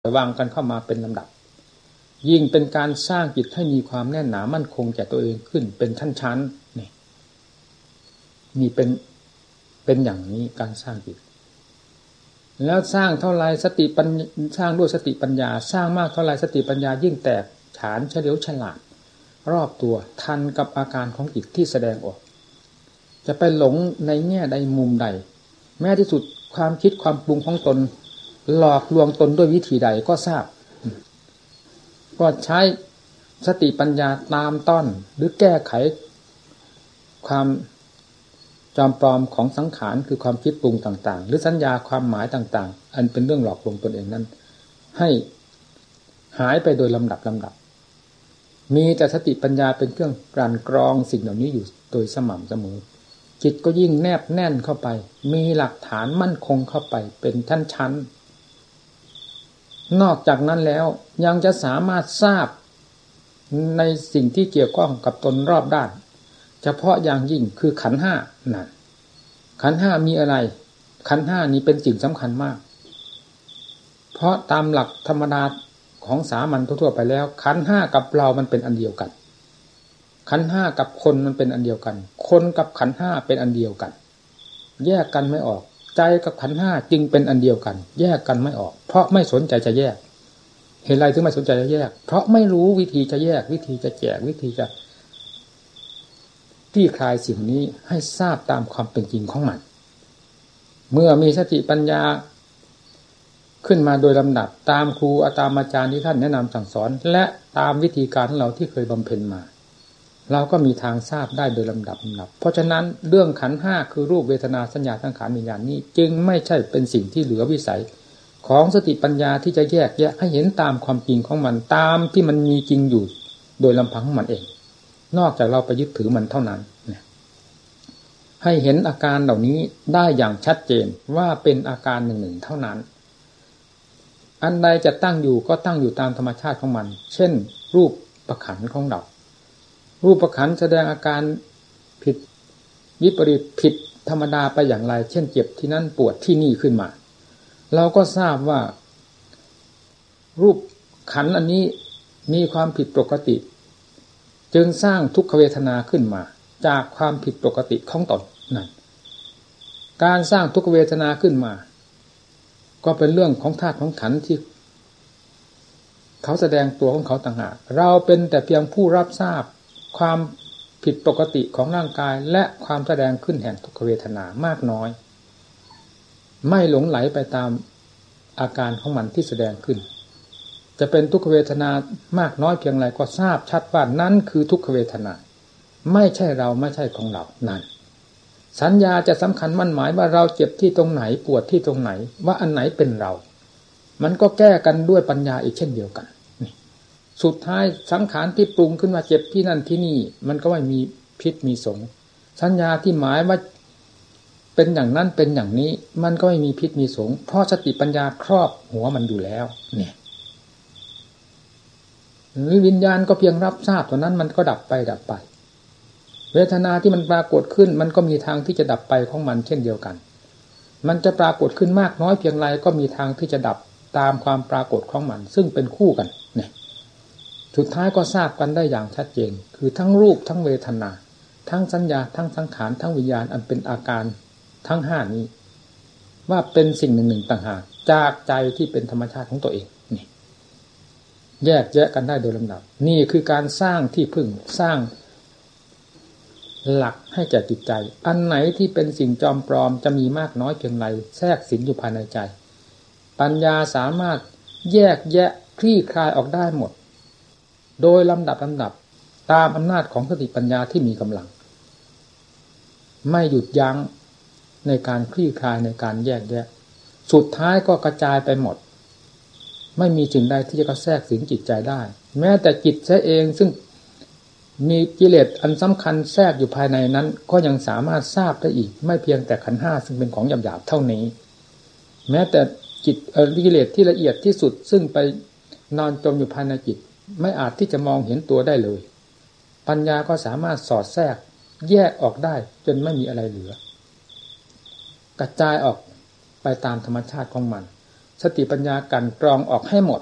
วางกันเข้ามาเป็นลำดับยิ่งเป็นการสร้างจิตให้มีความแน่นหนามั่นคงแก่ตัวเองขึ้นเป็นชั้นๆนี่เป็นอย่างนี้การสร้างจิตแล้วสร้างเท่าไรสติปัญญาสร้างด้วยสติปัญญาสร้างมากเท่าไรสติปัญญายิ่งแตกฉานเฉลียวฉลาดรอบตัวทันกับอาการของจิตที่แสดงออกจะไปหลงในแง่ใดมุมใดแม้ที่สุดความคิดความปรุงของตนหลอกลวงตนด้วยวิธีใดก็ทราบก็ใช้สติปัญญาตามต้อนหรือแก้ไขความจอมปลอมของสังขารคือความคิดปรุงต่างๆหรือสัญญาความหมายต่างๆอันเป็นเรื่องหลอกลวงตนเองนั้นให้หายไปโดยลำดับมีแต่สติปัญญาเป็นเครื่องกลั่นกรองสิ่งเหล่านี้อยู่โดยสม่ำเสมอจิตก็ยิ่งแนบแน่นเข้าไปมีหลักฐานมั่นคงเข้าไปเป็นชั้นๆนอกจากนั้นแล้วยังจะสามารถทราบในสิ่งที่เกี่ยวข้องกับตนรอบด้านเฉพาะอย่างยิ่งคือขันธ์ห้านั่นขันธ์ห้ามีอะไรขันธ์ห้านี้เป็นสิ่งสำคัญมากเพราะตามหลักธรรมดาของสามัญทั่วๆไปแล้วขันธ์ห้ากับเรามันเป็นอันเดียวกันขันธ์ห้ากับคนมันเป็นอันเดียวกันคนกับขันธ์ห้าเป็นอันเดียวกันแยกกันไม่ออกใจกับขันธ์ห้าจึงเป็นอันเดียวกันแยกกันไม่ออกเพราะไม่สนใจจะแยกเหตุไรถึงไม่สนใจจะแยกเพราะไม่รู้วิธีจะแยกวิธีจะแจกวิธีจะคลี่คลายสิ่งนี้ให้ทราบตามความเป็นจริงของมันเมื่อมีสติปัญญาขึ้นมาโดยลำดับตามครูตามอาจารย์ที่ท่านแนะนำสั่งสอนและตามวิธีการของเราที่เคยบำเพ็ญมาเราก็มีทางทราบได้โดยลำดับเพราะฉะนั้นเรื่องขันธ์ห้าคือรูปเวทนาสัญญาสังขารวิญญาณนี้จึงไม่ใช่เป็นสิ่งที่เหลือวิสัยของสติปัญญาที่จะแยกแยะให้เห็นตามความจริงของมันตามที่มันมีจริงอยู่โดยลำพังของมันเองนอกจากเราไปยึดถือมันเท่านั้นให้เห็นอาการเหล่านี้ได้อย่างชัดเจนว่าเป็นอาการหนึ่งเท่านั้นอันใดจะตั้งอยู่ก็ตั้งอยู่ตามธรรมชาติของมันเช่นรูปประขันของเรารูปประขันแสดงอาการผิดวิปริตผิดธรรมดาไปอย่างไรเช่นเจ็บที่นั่นปวดที่นี่ขึ้นมาเราก็ทราบว่ารูปขันอันนี้มีความผิดปกติจึงสร้างทุกขเวทนาขึ้นมาจากความผิดปกติของตนนั่นการสร้างทุกขเวทนาขึ้นมาก็เป็นเรื่องของธาตุของขันธ์ที่เขาแสดงตัวของเขาต่างหากเราเป็นแต่เพียงผู้รับทราบความผิดปกติของร่างกายและความแสดงขึ้นแห่งทุกขเวทนามากน้อยไม่หลงไหลไปตามอาการของมันที่แสดงขึ้นจะเป็นทุกขเวทนามากน้อยเพียงไรก็ทราบชัดว่านั้นคือทุกขเวทนาไม่ใช่เราไม่ใช่ของเรานั่นสัญญาจะสำคัญมั่นหมายว่าเราเจ็บที่ตรงไหนปวดที่ตรงไหนว่าอันไหนเป็นเรามันก็แก้กันด้วยปัญญาอีกเช่นเดียวกันสุดท้ายสังขารที่ปรุงขึ้นมาเจ็บที่นั่นที่นี่มันก็ไม่มีพิษมีสงสัญญาที่หมายว่าเป็นอย่างนั้นเป็นอย่างนี้มันก็ไม่มีพิษมีสงเพราะสติปัญญาครอบหัวมันอยู่แล้วเนี่ยหรือวิญญาณก็เพียงรับทราบเท่านั้นมันก็ดับไปเวทนาที่มันปรากฏขึ้นมันก็มีทางที่จะดับไปของมันเช่นเดียวกันมันจะปรากฏขึ้นมากน้อยเพียงไรก็มีทางที่จะดับตามความปรากฏของมันซึ่งเป็นคู่กันเนี่ยสุดท้ายก็ทราบกันได้อย่างชัดเจนคือทั้งรูปทั้งเวทนาทั้งสัญญาทั้งสังขารทั้งวิญญาณอันเป็นอาการทั้งห้านี้ว่าเป็นสิ่งหนึ่งต่างหากจากใจที่เป็นธรรมชาติของตัวเองนี่แยกแยะกันได้โดยลำดับนี่คือการสร้างที่พึ่งสร้างหลักให้แก่จิตใจอันไหนที่เป็นสิ่งจอมปลอมจะมีมากน้อยเพียงไรแทรกสิงอยู่ภายในใจปัญญาสามารถแยกแยะคลี่คลายออกได้หมดโดยลำดับตามอำนาจของสติปัญญาที่มีกำลังไม่หยุดยั้งในการคลี่คลายในการแยกแยะสุดท้ายก็กระจายไปหมดไม่มีสิ่งใดที่จะกระแทรกสิงจิตใจได้แม้แต่จิตเองซึ่งมีกิเลสอันสำคัญแทรกอยู่ภายในนั้นก็ยังสามารถทราบได้อีกไม่เพียงแต่ขันธ์ห้าซึ่งเป็นของหยาบๆเท่านี้แม้แต่จิตกิเลสที่ละเอียดที่สุดซึ่งไปนอนจมอยู่ภายในจิตไม่อาจที่จะมองเห็นตัวได้เลยปัญญาก็สามารถสอดแทรกแยกออกได้จนไม่มีอะไรเหลือกระจายออกไปตามธรรมชาติของมันสติปัญญากันกรองออกให้หมด